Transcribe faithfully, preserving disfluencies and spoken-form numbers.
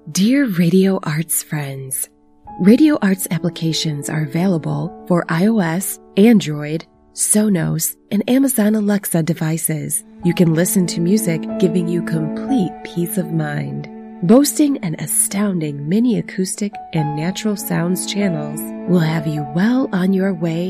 Dear Radio Arts friends, Radio Arts applications are available for iOS, Android, Sonos, and Amazon Alexa devices. You can listen to music, giving you complete peace of mind. Boasting an astounding mini acoustic and natural sounds channels will have you well on your way